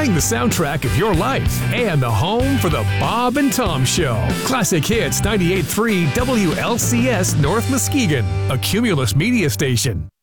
playing the soundtrack of your life and the home for the Bob and Tom Show. Classic Hits 98.3 WLCS North Muskegon, a Cumulus media station.